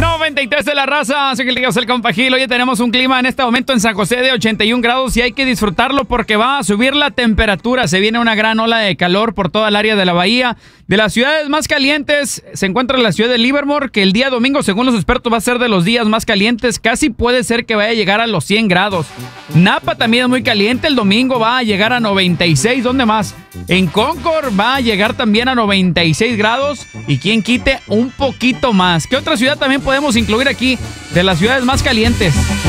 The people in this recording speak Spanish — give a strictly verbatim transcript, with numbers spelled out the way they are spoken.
noventa y tres de la raza, soy el Río el Compagil. Hoy tenemos un clima en este momento en San José de ochenta y un grados y hay que disfrutarlo porque va a subir la temperatura. Se viene una gran ola de calor por toda el área de la bahía. De las ciudades más calientes se encuentra la ciudad de Livermore, que el día domingo, según los expertos, va a ser de los días más calientes. Casi puede ser que vaya a llegar a los cien grados. Napa también es muy caliente. El domingo va a llegar a noventa y seis. ¿Dónde más? En Concord va a llegar también a noventa y seis grados. Y quien quite un poquito más. ¿Qué otra ciudad también podemos incluir aquí de las ciudades más calientes?